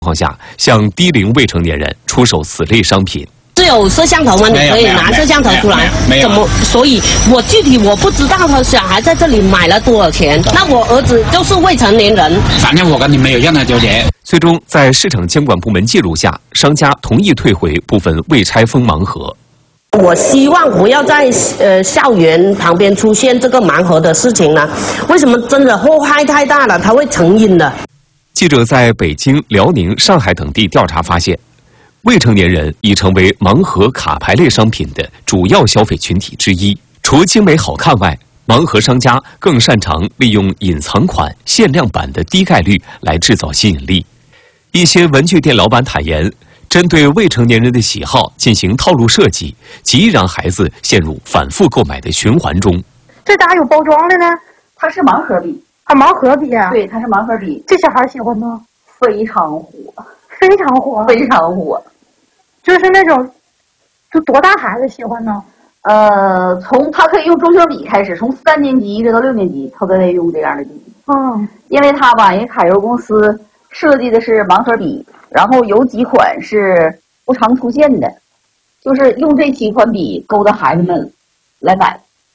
况下向低龄未成年人出售此类商品。 是有摄像头吗？你可以拿摄像头出来。怎么？所以我具体我不知道他小孩在这里买了多少钱。那我儿子就是未成年人。 反正我跟你没有任何纠结。 最终，在市场监管部门记录下，商家同意退回部分未拆封盲盒。 我希望不要在校园旁边出现这个盲盒的事情呢。为什么？真的祸害太大了，它会成瘾的。 记者在北京、辽宁、上海等地调查发现。 未成年人已成为盲盒卡牌类商品的主要消费群体之一。除精美好看外，盲盒商家更擅长利用隐藏款、限量版的低概率来制造吸引力。一些文具店老板坦言，针对未成年人的喜好进行套路设计，极易让孩子陷入反复购买的循环中。 这咋有包装的呢？ 它是盲盒笔啊，盲盒笔啊？ 对，它是盲盒笔。 这小孩喜欢吗？ 非常火， 非常火， 非常火。 就是那种，就多大孩子喜欢呢？ 从他可以用中学笔开始，从3年级一直到6年级，他都得用这样的笔。因为他吧，人卡邮公司设计的是盲盒笔，然后有几款是不常出现的，就是用这几款笔勾搭孩子们来买。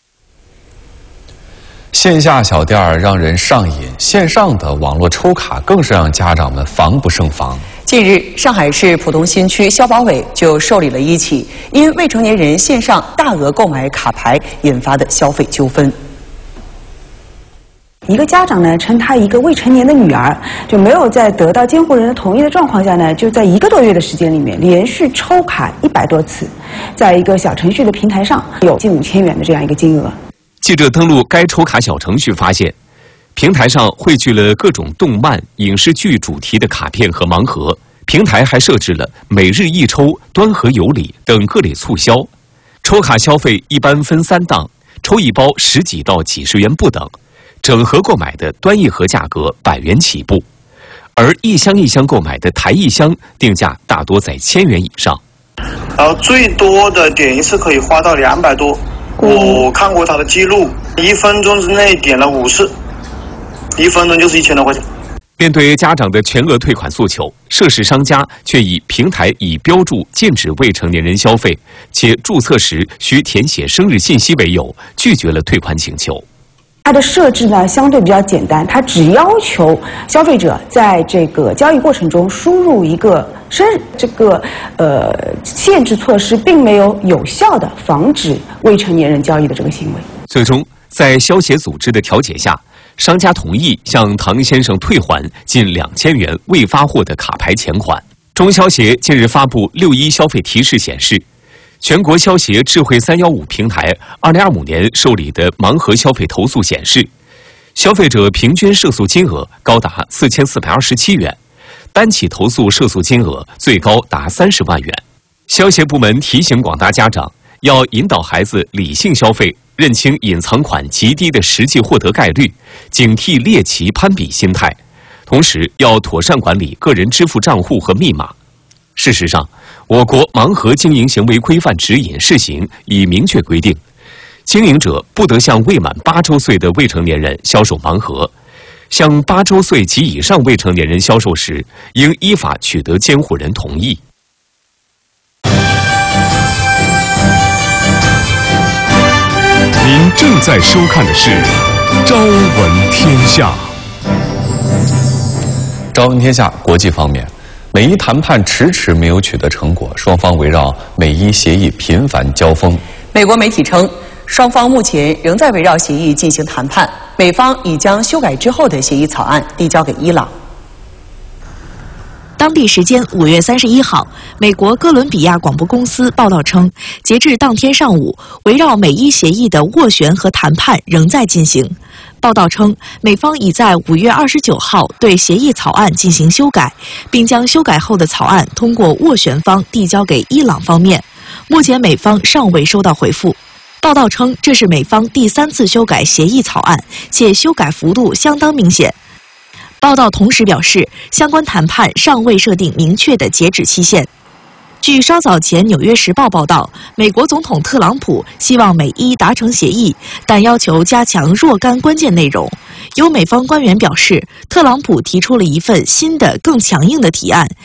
线下小店让人上瘾，线上的网络抽卡更是让家长们防不胜防。 近日，上海市浦东新区消保委就受理了一起因未成年人线上大额购买卡牌引发的消费纠纷。 一个家长呢，称他一个未成年的女儿就没有在得到监护人的同意的状况下呢，就在1个多月的时间里面连续抽卡100多次，在一个小程序的平台上有近5000元的这样一个金额。 记者登录该抽卡小程序发现。 平台上汇聚了各种动漫、影视剧主题的卡片和盲盒，平台还设置了每日一抽、端盒有礼等各类促销。抽卡消费一般分3档，抽一包10几到几十元不等，整盒购买的端一盒价格100元起步，而一箱一箱购买的台一箱定价大多在1000元以上。 然后最多的点一次可以花到200多，我看过他的记录，1分钟之内点了5次。 1分钟就是1000多块钱。 面对家长的全额退款诉求，涉事商家却以平台已标注禁止未成年人消费，且注册时需填写生日信息为由，拒绝了退款请求。 它的设置呢相对比较简单，它只要求消费者在这个交易过程中输入一个生日，这个限制措施并没有有效的防止未成年人交易的这个行为。 最终，在消协组织的调解下。 商家同意向唐先生退还近2000元未发货的卡牌钱款。中消协近日发布6.1消费提示显示，全国消协智慧315平台2025年受理的盲盒消费投诉显示，消费者平均涉诉金额高达4427元，单起投诉涉诉金额最高达30万元。消协部门提醒广大家长，要引导孩子理性消费。 认清隐藏款极低的实际获得概率，警惕猎奇攀比心态，同时要妥善管理个人支付账户和密码。事实上，我国盲盒经营行为规范指引试行已明确规定，经营者不得向未满8周岁的未成年人销售盲盒，向8周岁及以上未成年人销售时，应依法取得监护人同意。 您正在收看的是《朝闻天下》。 朝闻天下国际方面，美伊谈判迟迟没有取得成果，双方围绕美伊协议频繁交锋。 美国媒体称，双方目前仍在围绕协议进行谈判，美方已将修改之后的协议草案递交给伊朗。 当地时间5月31号，美国哥伦比亚广播公司报道称，截至当天上午，围绕美伊协议的斡旋和谈判仍在进行。报道称，美方已在5月29号对协议草案进行修改，并将修改后的草案通过斡旋方递交给伊朗方面。目前美方尚未收到回复。报道称，这是美方第3次修改协议草案，且修改幅度相当明显。 报道同时表示，相关谈判尚未设定明确的截止期限。据稍早前《纽约时报》报道，美国总统特朗普希望美伊达成协议，但要求加强若干关键内容， 有美方官员表示，特朗普提出了一份新的、更强硬的提案，